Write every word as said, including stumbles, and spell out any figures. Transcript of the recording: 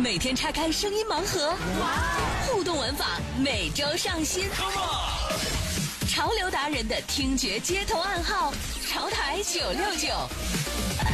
每天拆开声音盲盒，互动玩法每周上新。潮流达人的听觉街头暗号，潮台九六九。